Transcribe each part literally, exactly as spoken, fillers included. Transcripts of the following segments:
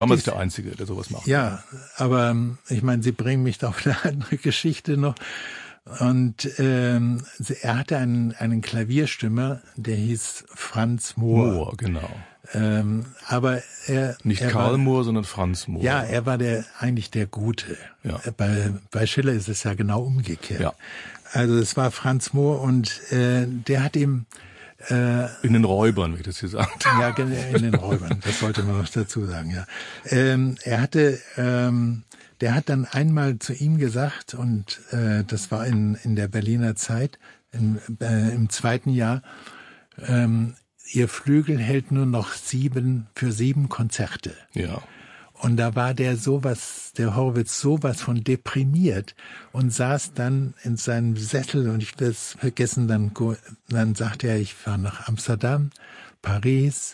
Damals ist der Einzige, der sowas macht. Ja, aber ich meine, Sie bringen mich da auf eine andere Geschichte noch. Und ähm, er hatte einen, einen Klavierstimmer, der hieß Franz Mohr. Mohr, genau. Ähm, aber er nicht er Karl war, Mohr, sondern Franz Mohr. Ja, er war der eigentlich der Gute. Ja. Bei bei Schiller ist es ja genau umgekehrt. Ja. Also es war Franz Mohr und äh, der hat ihm äh, in den Räubern, wie ich das hier sagt. Ja, in den Räubern. Das sollte man noch dazu sagen. Ja. Ähm, er hatte ähm, Der hat dann einmal zu ihm gesagt, und äh, das war in in der Berliner Zeit, in, äh, im zweiten Jahr, ähm, Ihr Flügel hält nur noch sieben für sieben Konzerte. Ja. Und da war der sowas, der Horowitz sowas von deprimiert und saß dann in seinem Sessel, und ich will es vergessen, dann, dann sagte er, ich fahre nach Amsterdam, Paris,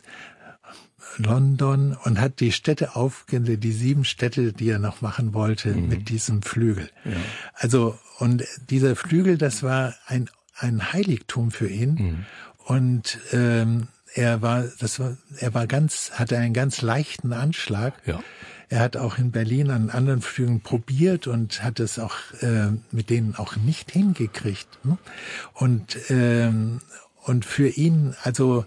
London, und hat die Städte aufgezählt, die sieben Städte, die er noch machen wollte, mhm. mit diesem Flügel. Ja. Also, und dieser Flügel, das war ein, ein Heiligtum für ihn. Mhm. Und ähm, er war, das war, er war ganz, hatte einen ganz leichten Anschlag. Ja. Er hat auch in Berlin an anderen Flügeln probiert und hat es auch äh, mit denen auch nicht hingekriegt. Ne? Und ähm, und für ihn, also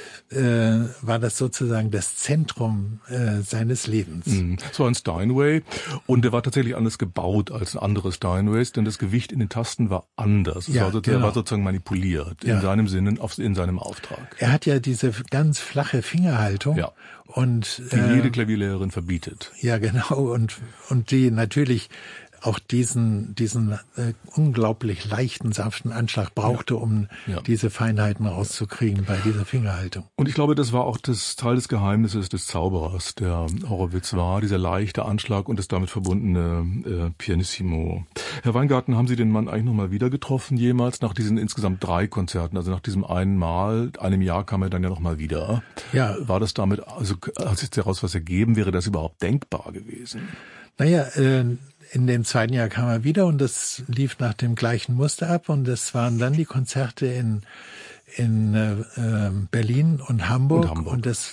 äh, war das sozusagen das Zentrum äh, seines Lebens. Mhm. Es war ein Steinway, und der war tatsächlich anders gebaut als andere Steinways, denn das Gewicht in den Tasten war anders. Es ja, war, so, genau. Er war sozusagen manipuliert, ja. in seinem Sinne, auf, in seinem Auftrag. Er hat ja diese ganz flache Fingerhaltung. Ja. Und die äh, jede Klavierlehrerin verbietet. Ja, genau. Und und die natürlich auch diesen diesen äh, unglaublich leichten, sanften Anschlag brauchte, ja. um ja. diese Feinheiten rauszukriegen bei dieser Fingerhaltung. Und ich glaube, das war auch das Teil des Geheimnisses des Zauberers, der Horowitz war, dieser leichte Anschlag und das damit verbundene äh, Pianissimo. Herr Weingarten, haben Sie den Mann eigentlich noch mal wieder getroffen jemals, nach diesen insgesamt drei Konzerten, also nach diesem einen Mal, einem Jahr kam er dann ja noch mal wieder. Ja. War das damit, also hat sich daraus was ergeben, wäre das überhaupt denkbar gewesen? Naja, äh, in dem zweiten Jahr kam er wieder, und das lief nach dem gleichen Muster ab, und das waren dann die Konzerte in in äh, Berlin und Hamburg, und Hamburg. und das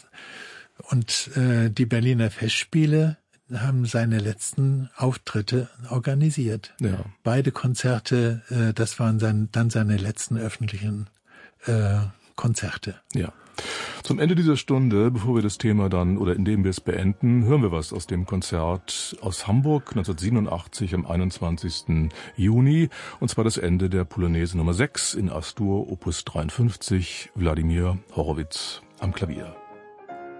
und äh, die Berliner Festspiele haben seine letzten Auftritte organisiert. Ja. Beide Konzerte, äh, das waren sein, dann seine letzten öffentlichen äh, Konzerte. Ja. Zum Ende dieser Stunde, bevor wir das Thema dann, oder indem wir es beenden, hören wir was aus dem Konzert aus Hamburg neunzehnhundertsiebenundachtzig am einundzwanzigsten Juni, und zwar das Ende der Polonaise Nummer sechs in As-Dur, Opus dreiundfünfzig, Wladimir Horowitz am Klavier.